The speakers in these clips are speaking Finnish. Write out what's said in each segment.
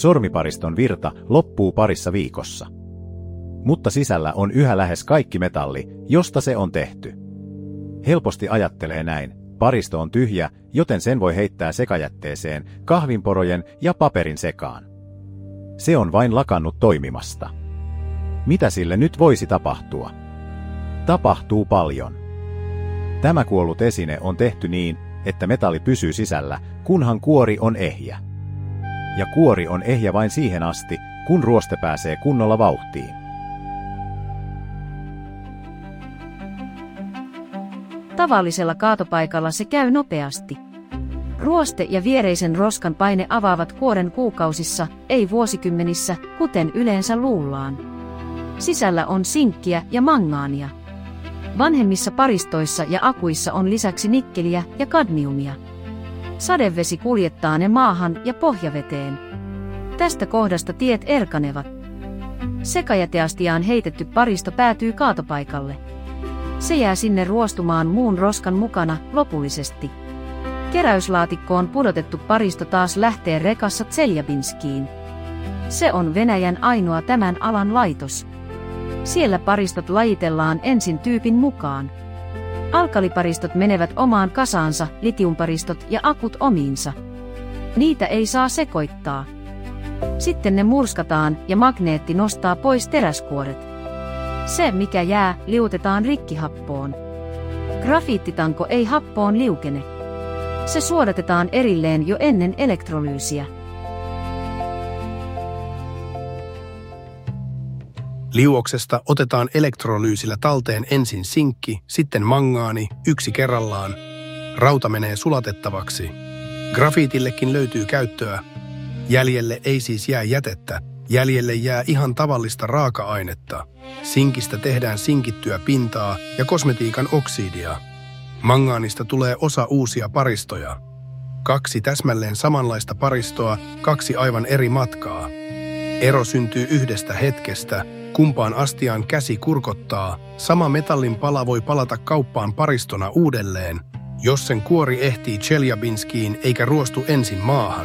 sormipariston virta loppuu parissa viikossa. Mutta sisällä on yhä lähes kaikki metalli, josta se on tehty. Helposti ajattelee näin, paristo on tyhjä, joten sen voi heittää sekajätteeseen, kahvinporojen ja paperin sekaan. Se on vain lakannut toimimasta. Mitä sille nyt voisi tapahtua? Tapahtuu paljon. Tämä kuollut esine on tehty niin, että metalli pysyy sisällä, kunhan kuori on ehjä. Ja kuori on ehjä vain siihen asti, kun ruoste pääsee kunnolla vauhtiin. Tavallisella kaatopaikalla se käy nopeasti. Ruoste ja viereisen roskan paine avaavat kuoren kuukausissa, ei vuosikymmenissä, kuten yleensä luullaan. Sisällä on sinkkiä ja mangaania. Vanhemmissa paristoissa ja akuissa on lisäksi nikkeliä ja kadmiumia. Sadevesi kuljettaa ne maahan ja pohjaveteen. Tästä kohdasta tiet erkanevat. Sekajäteastiaan heitetty paristo päätyy kaatopaikalle. Se jää sinne ruostumaan muun roskan mukana lopullisesti. Keräyslaatikkoon pudotettu paristo taas lähtee rekassa Tseljabinskiin. Se on Venäjän ainoa tämän alan laitos. Siellä paristot lajitellaan ensin tyypin mukaan. Alkaliparistot menevät omaan kasaansa, litiumparistot ja akut omiinsa. Niitä ei saa sekoittaa. Sitten ne murskataan ja magneetti nostaa pois teräskuoret. Se, mikä jää, liutetaan rikkihappoon. Grafiittitanko ei happoon liukene. Se suodatetaan erilleen jo ennen elektrolyysiä. Liuoksesta otetaan elektrolyysillä talteen ensin sinkki, sitten mangaani, yksi kerrallaan. Rauta menee sulatettavaksi. Grafiitillekin löytyy käyttöä. Jäljelle ei siis jää jätettä. Jäljelle jää ihan tavallista raaka-ainetta. Sinkistä tehdään sinkittyä pintaa ja kosmetiikan oksidia. Mangaanista tulee osa uusia paristoja. 2 täsmälleen samanlaista paristoa, 2 aivan eri matkaa. Ero syntyy yhdestä hetkestä. Kumpaan astiaan käsi kurkottaa, sama metallin pala voi palata kauppaan paristona uudelleen, jos sen kuori ehtii Tseljabinskiin eikä ruostu ensin maahan.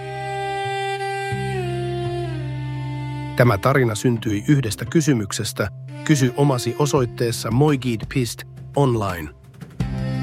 Tämä tarina syntyi yhdestä kysymyksestä. Kysy omasi osoitteessa moigid.online.